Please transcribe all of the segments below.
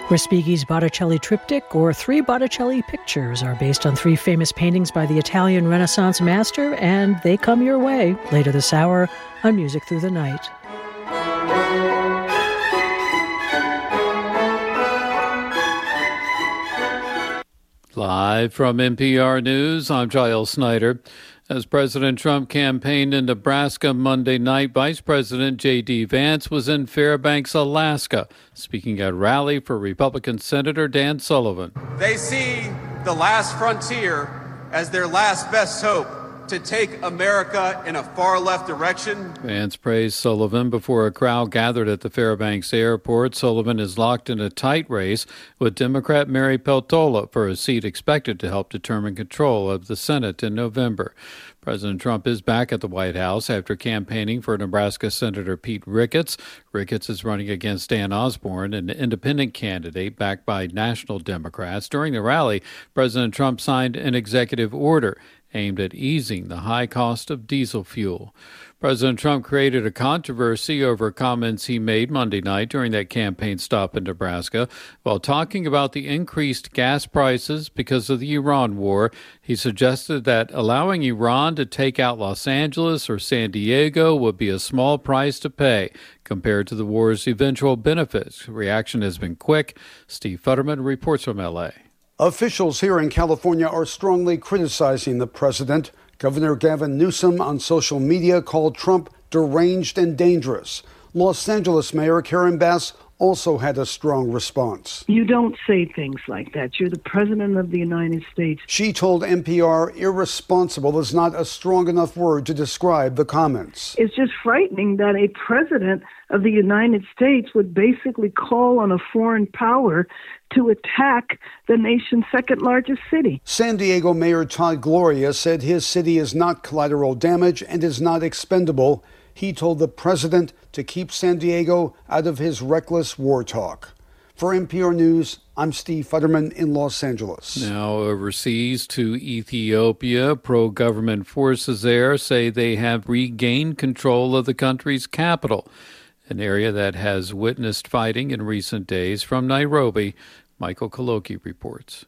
Respighi's Botticelli triptych, or 3 Botticelli pictures, are based on 3 famous paintings by the Italian Renaissance master, and they come your way later this hour on Music Through the Night. Live from NPR News, I'm Giles Snyder. As President Trump campaigned in Nebraska Monday night, Vice President J.D. Vance was in Fairbanks, Alaska, speaking at a rally for Republican Senator Dan Sullivan. They see the last frontier as their last best hope to take America in a far-left direction. Vance praised Sullivan before a crowd gathered at the Fairbanks airport. Sullivan is locked in a tight race with Democrat Mary Peltola for a seat expected to help determine control of the Senate in November. President Trump is back at the White House after campaigning for Nebraska Senator Pete Ricketts. Ricketts is running against Dan Osborne, an independent candidate backed by national Democrats. During the rally, President Trump signed an executive order aimed at easing the high cost of diesel fuel. President Trump created a controversy over comments he made Monday night during that campaign stop in Nebraska. While talking about the increased gas prices because of the Iran war, he suggested that allowing Iran to take out Los Angeles or San Diego would be a small price to pay compared to the war's eventual benefits. Reaction has been quick. Steve Futterman reports from L.A. Officials here in California are strongly criticizing the president. Governor Gavin Newsom on social media called Trump deranged and dangerous. Los Angeles Mayor Karen Bass also had a strong response. You don't say things like that. You're the president of the United States. She told NPR irresponsible is not a strong enough word to describe the comments. It's just frightening that a president of the United States would basically call on a foreign power to attack the nation's second largest city. San Diego Mayor Todd Gloria said his city is not collateral damage and is not expendable. He told the president to keep San Diego out of his reckless war talk. For NPR News, I'm Steve Futterman in Los Angeles. Now overseas to Ethiopia, pro-government forces there say they have regained control of the country's capital, an area that has witnessed fighting in recent days. From Nairobi, Michael Kaloki reports.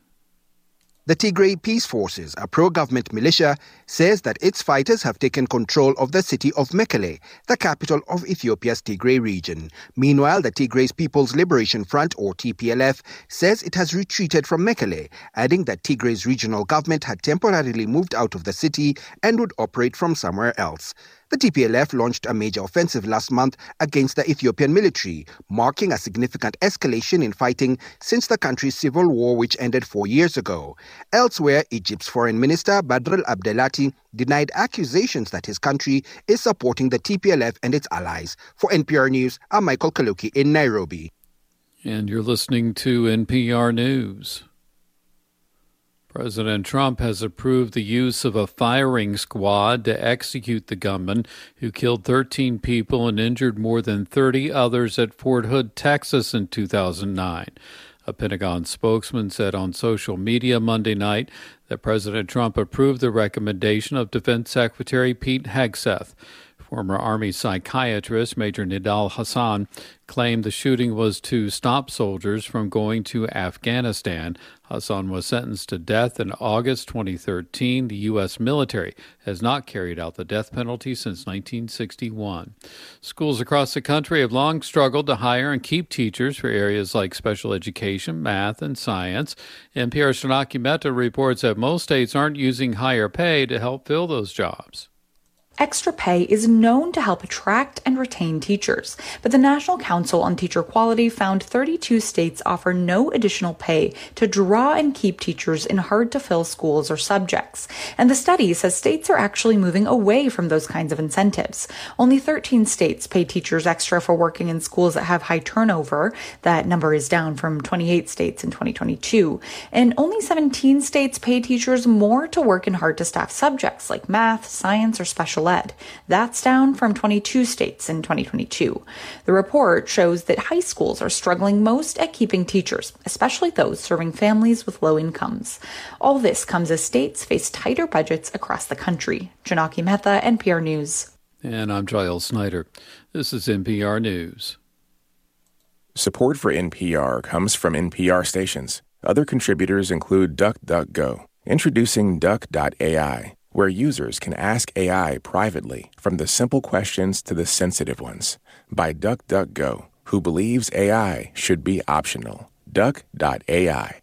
The Tigray Peace Forces, a pro-government militia, says that its fighters have taken control of the city of Mekelle, the capital of Ethiopia's Tigray region. Meanwhile, the Tigray People's Liberation Front, or TPLF, says it has retreated from Mekelle, adding that Tigray's regional government had temporarily moved out of the city and would operate from somewhere else. The TPLF launched a major offensive last month against the Ethiopian military, marking a significant escalation in fighting since the country's civil war, which ended 4 years ago. Elsewhere, Egypt's Foreign Minister Badr Abdelati denied accusations that his country is supporting the TPLF and its allies. For NPR News, I'm Michael Kaluki in Nairobi. And you're listening to NPR News. President Trump has approved the use of a firing squad to execute the gunman who killed 13 people and injured more than 30 others at Fort Hood, Texas in 2009. A Pentagon spokesman said on social media Monday night that President Trump approved the recommendation of Defense Secretary Pete Hegseth. Former Army psychiatrist Major Nidal Hassan claimed the shooting was to stop soldiers from going to Afghanistan. Hassan was sentenced to death in August 2013. The U.S. military has not carried out the death penalty since 1961. Schools across the country have long struggled to hire and keep teachers for areas like special education, math, and science. NPR's Shanaki Mehta reports that most states aren't using higher pay to help fill those jobs. Extra pay is known to help attract and retain teachers, but the National Council on Teacher Quality found 32 states offer no additional pay to draw and keep teachers in hard-to-fill schools or subjects. And the study says states are actually moving away from those kinds of incentives. Only 13 states pay teachers extra for working in schools that have high turnover. That number is down from 28 states in 2022. And only 17 states pay teachers more to work in hard-to-staff subjects like math, science, or special ed. That's down from 22 states in 2022. The report shows that high schools are struggling most at keeping teachers, especially those serving families with low incomes. All this comes as states face tighter budgets across the country. Janaki Mehta, NPR News. And I'm Giles Snyder. This is NPR News. Support for NPR comes from NPR stations. Other contributors include DuckDuckGo. Introducing Duck.ai, where users can ask AI privately, from the simple questions to the sensitive ones. By DuckDuckGo, who believes AI should be optional. Duck.ai.